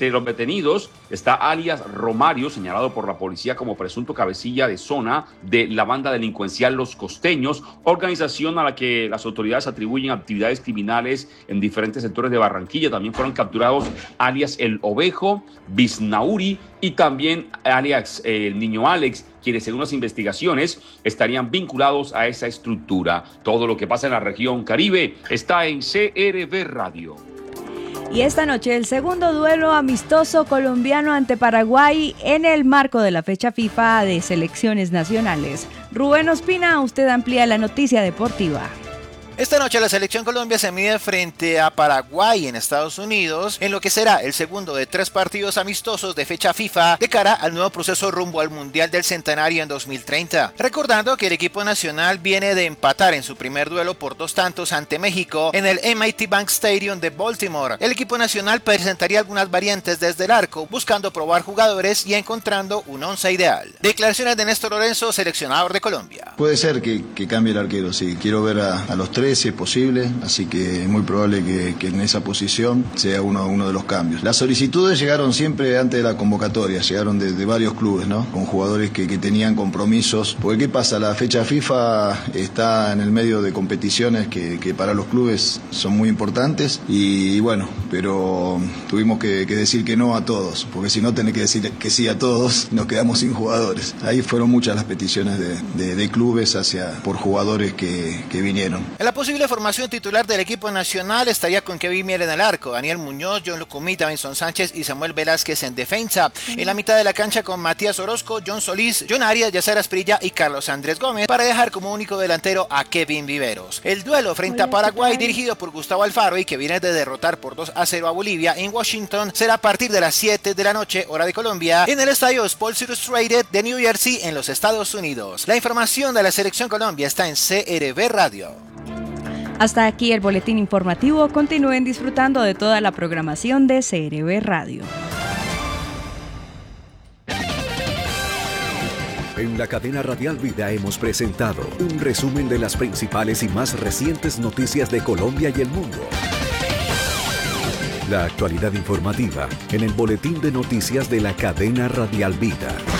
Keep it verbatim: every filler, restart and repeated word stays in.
Entre los detenidos está alias Romario, señalado por la policía como presunto cabecilla de zona de la banda delincuencial Los Costeños, organización a la que las autoridades atribuyen actividades criminales en diferentes sectores de Barranquilla. También fueron capturados alias El Ovejo, Bisnauri y también alias eh, el Niño Alex, quienes según las investigaciones estarían vinculados a esa estructura. Todo lo que pasa en la región Caribe está en C R V Radio. Y esta noche el segundo duelo amistoso colombiano ante Paraguay en el marco de la fecha FIFA de selecciones nacionales. Rubén Ospina, usted amplía la noticia deportiva. Esta noche la selección Colombia se mide frente a Paraguay en Estados Unidos en lo que será el segundo de tres partidos amistosos de fecha FIFA de cara al nuevo proceso rumbo al Mundial del Centenario en dos mil treinta. Recordando que el equipo nacional viene de empatar en su primer duelo por dos tantos ante México en el M I T Bank Stadium de Baltimore. El equipo nacional presentaría algunas variantes desde el arco, buscando probar jugadores y encontrando un once ideal. Declaraciones de Néstor Lorenzo, seleccionador de Colombia. Puede ser que, que cambie el arquero, sí. Quiero ver a, a los tres si es posible, así que es muy probable que, que en esa posición sea uno, uno de los cambios. Las solicitudes llegaron siempre antes de la convocatoria, llegaron de, de varios clubes, ¿no? Con jugadores que, que tenían compromisos, porque ¿qué pasa? La fecha FIFA está en el medio de competiciones que, que para los clubes son muy importantes y, y bueno, pero tuvimos que, que decir que no a todos, porque si no tenés que decir que sí a todos, nos quedamos sin jugadores. Ahí fueron muchas las peticiones de, de, de clubes hacia por jugadores que, que vinieron. La posible formación titular del equipo nacional estaría con Kevin Mier en el arco, Daniel Muñoz, John Lucumita, Benson Sánchez y Samuel Velázquez en defensa. En la mitad de la cancha con Matías Orozco, John Solís, John Arias, Yacer Asprilla y Carlos Andrés Gómez para dejar como único delantero a Kevin Viveros. El duelo frente a Paraguay, dirigido por Gustavo Alfaro y que viene de derrotar por dos a cero a Bolivia en Washington, será a partir de las siete de la noche, hora de Colombia, en el estadio Sports Illustrated de New Jersey en los Estados Unidos. La información de la Selección Colombia está en C R V Radio. Hasta aquí el boletín informativo. Continúen disfrutando de toda la programación de C R V Radio. En la cadena Radial Vida hemos presentado un resumen de las principales y más recientes noticias de Colombia y el mundo. La actualidad informativa en el boletín de noticias de la cadena Radial Vida.